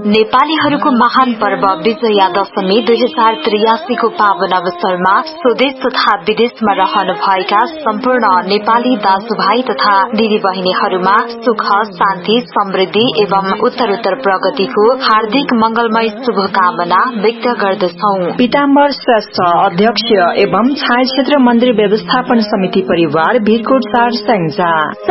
नेपालीहरूको महान पर्व विजया दशमी 2083 को पावन अवसरमा स्वदेश तथा विदेशमा रहनुभएका सम्पूर्ण नेपाली दाजुभाइ तथा दिदीबहिनीहरूमा सुख शान्ति समृद्धि एवं उत्तरोत्तर प्रगतिको हार्दिक मंगलमय शुभकामना व्यक्त गर्दछौ। पीताम्बर श्रेष्ठ अध्यक्ष एवं छाया क्षेत्र मन्दिर व्यवस्थापन समिति परिवार भिरकोट 4 स्याङ्जा।